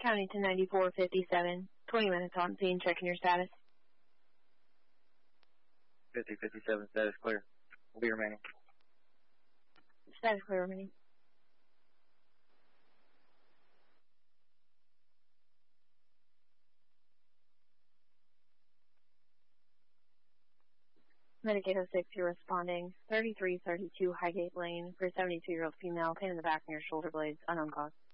County to 9457. 20 minutes on scene. Checking your status. 5057 status clear. Will be remaining. Status clear remaining. Medicaid 06, you're responding. 3332 Highgate Lane for a 72-year-old female. Pain in the back near shoulder blades. Unknown cause.